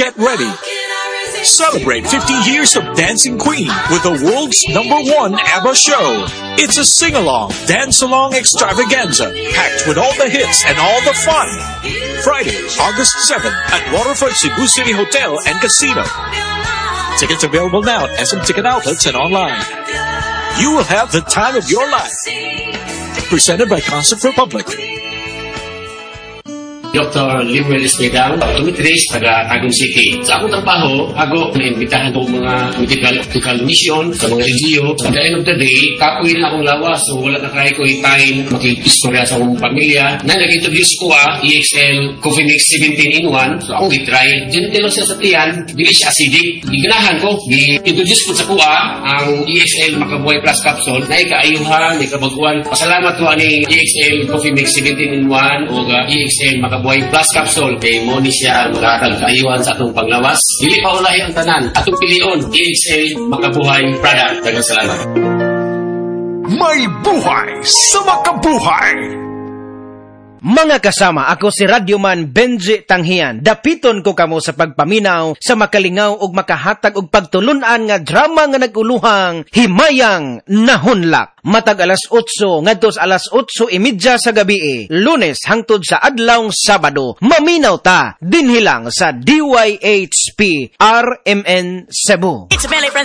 get ready. Celebrate 50 years of Dancing Queen with the world's #1 ABBA show. It's a sing-along, dance-along extravaganza, packed with all the hits and all the fun. Friday, August 7th at Waterfront Cebu City Hotel and Casino. Tickets available now at SM Ticket Outlets and online. You will have the time of your life. Presented by Concert Republic. Dr. Limuel Espedal, optometrist, taga Tagum City. Sa akong trabaho, ako naimbitahan ko mga medical mission sa mga LGU. At the end of the day, kapoy na akong lawas, so wala na kaya ko time makikistorya sa akong pamilya. Na nag-introduce ko EXL Coffee Mix 17-in-1. So akong i-try. Gentle siya sa tiyan, dili siya acidic. Giganahan ko, i-introduce ko sa kuha ang EXL Makabuhay Plus Capsule na ikaayuhan, ikabaguan. Pasalamat ko ani EXL Coffee Mix 17-in-1 o EXL Makabuhay Plus Capsule kay mo ni siya makakagkaiwan sa atong panglawas. Dili pa ulahi ang tanan. Atong pilion, EXL Makabuhay product. Daghang salamat. May buhay sa makabuhay! Mga kasama, ako si Radyoman Benji Tanghian. Dapiton ko kamo sa pagpaminaw, sa makalingaw ug makahatag og pagtulunan nga drama nga naguluhang Himayang Nahunlak. Matag alas 8 ngadto sa alas 8:30 sa gabi, Lunes hangtod sa adlawng Sabado. Maminaw ta dinhi lang sa DYHP RMN Cebu.